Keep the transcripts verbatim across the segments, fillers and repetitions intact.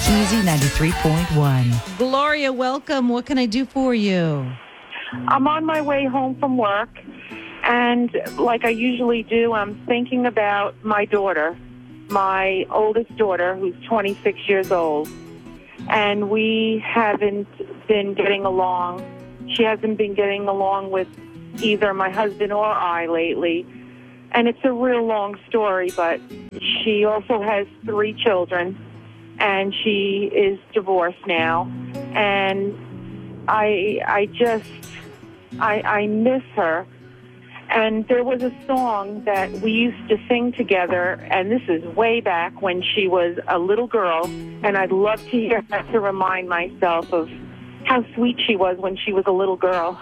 Easy ninety-three point one. Gloria, welcome. What can I do for you? I'm on my way home from work, and like I usually do, I'm thinking about my daughter, my oldest daughter, who's twenty-six years old. And we haven't been getting along. She hasn't been getting along with either my husband or I lately. And it's a real long story, but she also has three children, and she is divorced now. And I I just, I, I miss her. And there was a song that we used to sing together, and this is way back when she was a little girl, and I'd love to hear that to remind myself of how sweet she was when she was a little girl.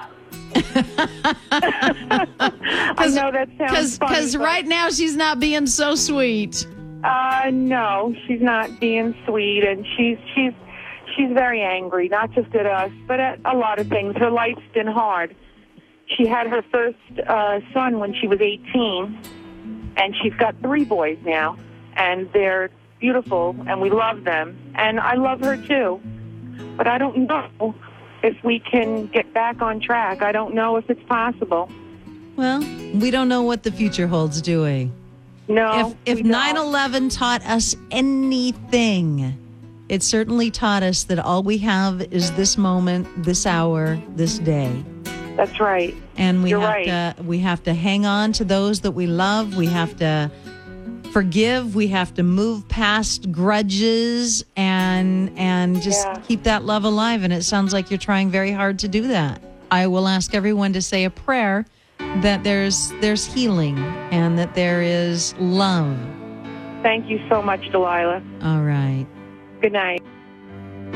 I know that sounds funny. Because right now she's not being so sweet. Uh, no, she's not being sweet, and she's she's she's very angry, not just at us, but at a lot of things. Her life's been hard. She had her first uh, son when she was eighteen, and she's got three boys now, and they're beautiful, and we love them, and I love her too. But I don't know if we can get back on track. I don't know if it's possible. Well, we don't know what the future holds, do we? No. If if nine eleven taught us anything, it certainly taught us that all we have is this moment, this hour, this day. That's right. And we You're have right. to we have to hang on to those that we love. We have to forgive. We have to move past grudges and and just Yeah. keep that love alive. And it sounds like you're trying very hard to do that. I will ask everyone to say a prayer that there's there's healing and that there is love. Thank you so much, Delilah. All right. Good night.